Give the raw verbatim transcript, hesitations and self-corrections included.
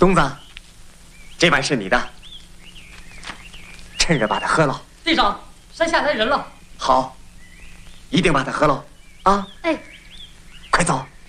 东子，这碗是你的，趁热把它喝了。 队长，山下来人了。 好，一定把它喝了啊！ 哎， 快走。